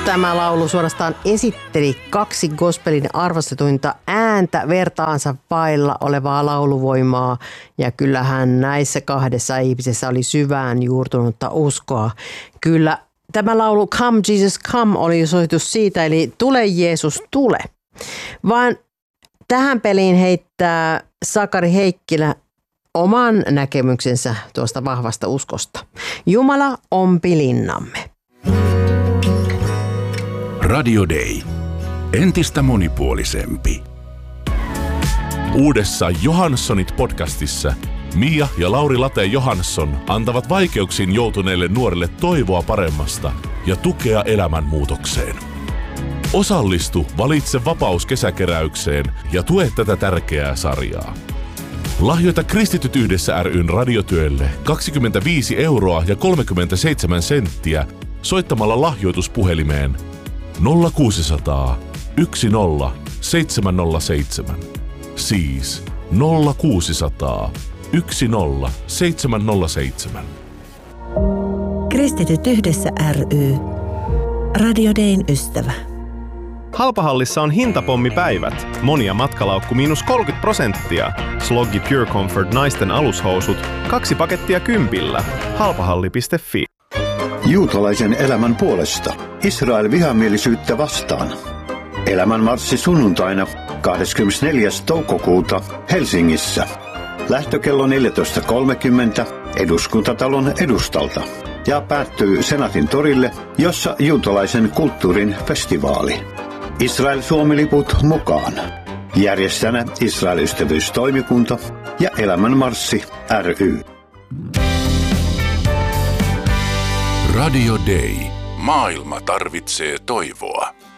Tämä laulu suorastaan esitteli 2 gospelin arvostetuinta ääntä vertaansa vailla olevaa lauluvoimaa. Ja kyllähän näissä 2 ihmisessä oli syvään juurtunutta uskoa. Kyllä tämä laulu Come Jesus Come oli osoitus siitä, eli tule Jeesus tule. Vaan tähän peliin heittää Sakari Heikkilä oman näkemyksensä tuosta vahvasta uskosta. Jumala ompi linnamme. Radio Day. Entistä monipuolisempi. Uudessa Johanssonit podcastissa Mia ja Lauri Late Johansson antavat vaikeuksiin joutuneille nuorille toivoa paremmasta ja tukea elämänmuutokseen. Osallistu Valitse vapaus -kesäkeräykseen ja tue tätä tärkeää sarjaa. Lahjoita Kristityt yhdessä ry:n radiotyölle 25 € ja 37 senttiä soittamalla lahjoituspuhelimeen 0600 10 707. Siis 0600 10 707. Kristityt yhdessä ry. Radio Dayn ystävä. Halpahallissa on hintapommipäivät. Monia matkalaukku -30%. Sloggi Pure Comfort naisten alushousut 2 pakettia 10. Halpahalli.fi. Juutalaisen elämän puolesta. Israel vihamielisyyttä vastaan. Elämänmarssi sunnuntaina 24. toukokuuta Helsingissä. Lähtökello 14.30 Eduskuntatalon edustalta ja päättyy Senaatin torille, jossa juutalaisen kulttuurin festivaali. Israel-Suomi-liput mukaan. Järjestäjänä Israel-ystävyystoimikunta ja Elämänmarssi ry. Radio Day. Maailma tarvitsee toivoa.